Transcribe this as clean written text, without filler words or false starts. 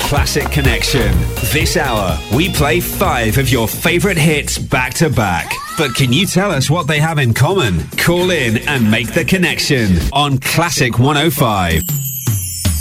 Classic Connection. This hour, we play 5 of your favourite hits back to back. But can you tell us what they have in common? Call in and make the connection on Classic 105.